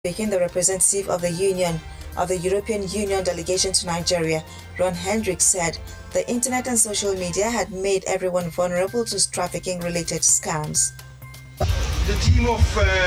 Speaking, the representative of the European Union delegation to Nigeria, Ron Hendricks, said the internet and social media had made everyone vulnerable to trafficking-related scams. The theme of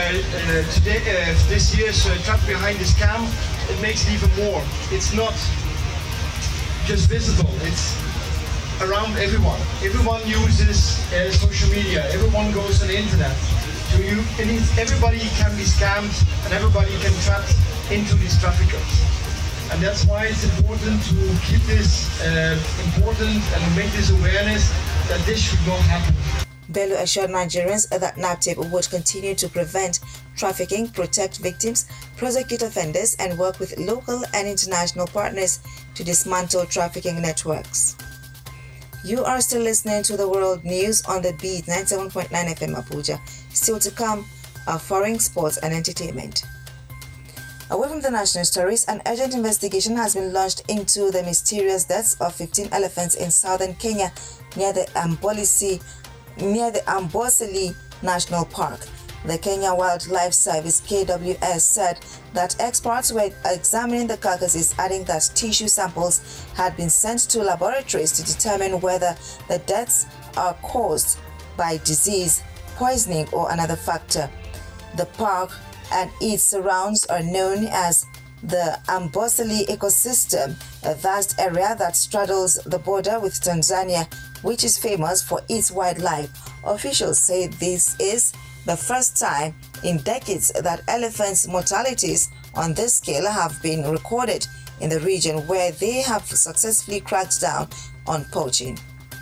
this year's Trapped Behind the Scam, it makes it even more. It's not just visible, it's around everyone. Everyone uses social media, everyone goes on the internet. So everybody can be scammed and everybody can be trapped into these traffickers. And that's why it's important to keep this important and make this awareness that this should not happen. Bello assured Nigerians that NAPTIP would continue to prevent trafficking, protect victims, prosecute offenders, and work with local and international partners to dismantle trafficking networks. You are still listening to the World News on the Beat 97.9 FM Abuja. Still to come are foreign, sports and entertainment. Away from the national stories, an urgent investigation has been launched into the mysterious deaths of 15 elephants in southern Kenya near the Amboseli National Park. The Kenya Wildlife Service (KWS) said that experts were examining the carcasses, adding that tissue samples had been sent to laboratories to determine whether the deaths are caused by disease, poisoning, or another factor. The park and its surrounds are known as the Amboseli ecosystem, a vast area that straddles the border with Tanzania, which is famous for its wildlife. Officials say this is the first time in decades that elephants' mortalities on this scale have been recorded in the region, where they have successfully cracked down on poaching.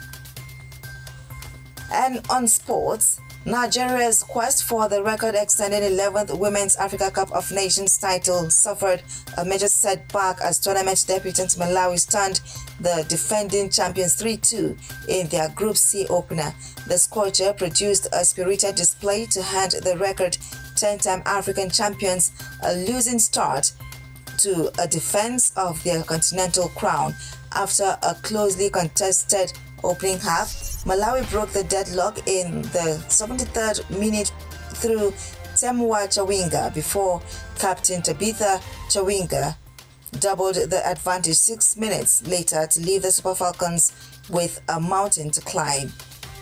And on sports, Nigeria's quest for the record-extending 11th Women's Africa Cup of Nations title suffered a major setback as tournament debutant Malawi stunned the defending champions 3-2 in their Group C opener. The Scorcher produced a spirited display to hand the record 10-time African champions a losing start to a defense of their continental crown. After a closely contested opening half, Malawi broke the deadlock in the 73rd minute through Temwa Chawinga before Captain Tabitha Chawinga doubled the advantage 6 minutes later to leave the Super Falcons with a mountain to climb.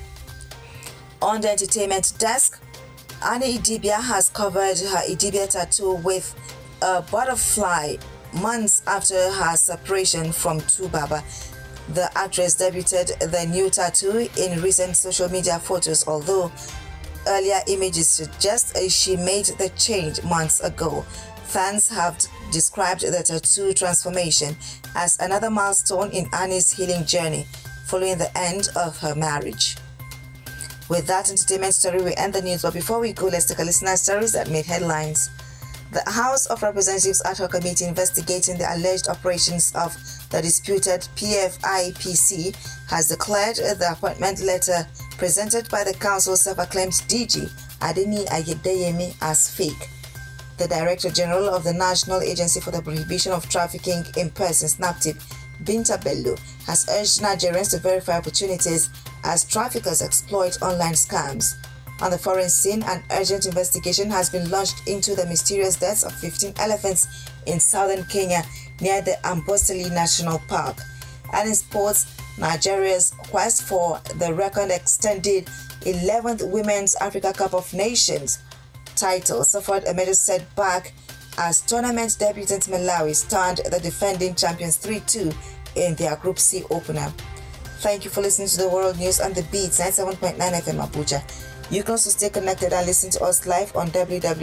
On the entertainment desk, Annie Idibia has covered her Idibia tattoo with a butterfly months after her separation from Tubaba. The actress debuted the new tattoo in recent social media photos, although earlier images suggest she made the change months ago. Fans have described the tattoo transformation as another milestone in Annie's healing journey following the end of her marriage. With that entertainment story, we end the news, but before we go, let's take a listener stories that made headlines. The House of Representatives ad hoc committee investigating the alleged operations of the disputed PFIPC has declared the appointment letter presented by the council's self-acclaimed DG, Adeni Ayedeyemi, as fake. The Director General of the National Agency for the Prohibition of Trafficking in Persons, NAPTIP, Binta Bello, has urged Nigerians to verify opportunities as traffickers exploit online scams. On the foreign scene, an urgent investigation has been launched into the mysterious deaths of 15 elephants in southern Kenya near the Amboseli National Park. And in sports, Nigeria's quest for the record-extended 11th Women's Africa Cup of Nations title suffered a major setback as tournament debutant Malawi stunned the defending champions 3-2 in their Group C opener. Thank you for listening to the World News on the Beat 97.9 FM Abuja. You can also stay connected and listen to us live on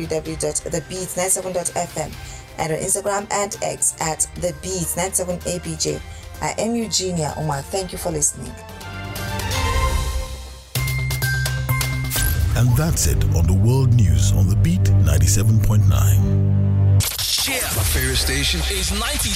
www.thebeat97.fm and on Instagram and X at thebeat97abj. I am Eugenia Omar. Thank you for listening. And that's it on the World News on the Beat 97.9. Yeah. My favorite station is 97.